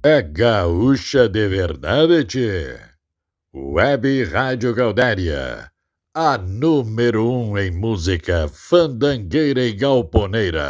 É gaúcha de verdade, tchê. Web Rádio Gaudéria, a número 1 em música fandangueira e galponeira.